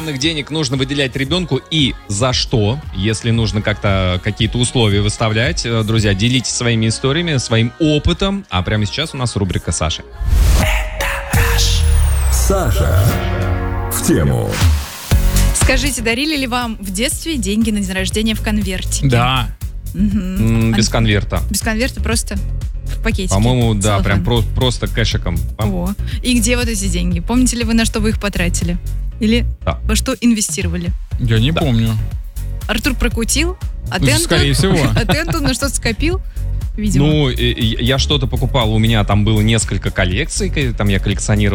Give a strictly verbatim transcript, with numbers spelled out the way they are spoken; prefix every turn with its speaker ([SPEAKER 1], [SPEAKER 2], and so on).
[SPEAKER 1] карманных денег нужно выделять ребенку и за что, если нужно как-то какие-то условия выставлять. Друзья, делитесь своими историями, своим опытом. А прямо сейчас у нас рубрика Саши.
[SPEAKER 2] Саша в тему.
[SPEAKER 3] Скажите, дарили ли вам в детстве деньги на день рождения в конвертике?
[SPEAKER 4] Да.
[SPEAKER 3] Угу.
[SPEAKER 1] Без конверта.
[SPEAKER 3] Без конверта, просто в пакетике.
[SPEAKER 1] По-моему, да,
[SPEAKER 3] целлофан.
[SPEAKER 1] прям про- просто кэшиком.
[SPEAKER 3] О. И где вот эти деньги? Помните ли вы, на что вы их потратили? Или
[SPEAKER 1] Да.
[SPEAKER 3] во что инвестировали?
[SPEAKER 4] Я не
[SPEAKER 1] Да.
[SPEAKER 4] помню.
[SPEAKER 3] Артур прокутил, а
[SPEAKER 4] Ну,
[SPEAKER 3] ты,
[SPEAKER 4] скорее
[SPEAKER 3] Антон,
[SPEAKER 4] всего.
[SPEAKER 3] а ты, Антон, на что-то скопил? Видимо.
[SPEAKER 1] Ну, и- и я что-то покупал, у меня там было несколько коллекций, там я коллекционировал